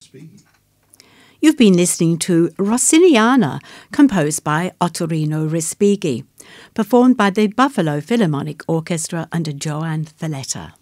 Respighi. You've been listening to Rossiniana, composed by Ottorino Respighi, performed by the Buffalo Philharmonic Orchestra under Joan Falletta.